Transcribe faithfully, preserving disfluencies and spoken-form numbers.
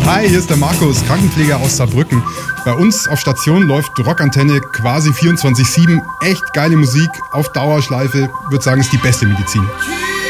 Hi, hier ist der Markus, Krankenpfleger aus Saarbrücken. Bei uns auf Station läuft Rockantenne quasi vierundzwanzig sieben. Echt geile Musik auf Dauerschleife. Würde sagen, ist die beste Medizin.